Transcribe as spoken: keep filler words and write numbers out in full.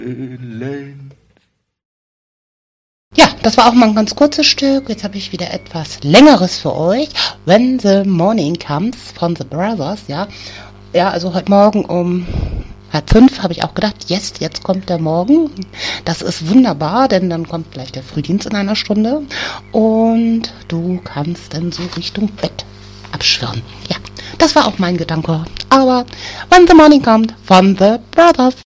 Lane. Ja, das war auch mal ein ganz kurzes Stück. Jetzt habe ich wieder etwas Längeres für euch. When the Morning Comes von The Brothers, ja. Ja, also heute Morgen um halb fünf habe ich auch gedacht, yes, jetzt kommt der Morgen. Das ist wunderbar, denn dann kommt gleich der Frühdienst in einer Stunde. Und du kannst dann so Richtung Bett abschwirren. Ja, das war auch mein Gedanke. Aber When the Morning Comes von The Brothers.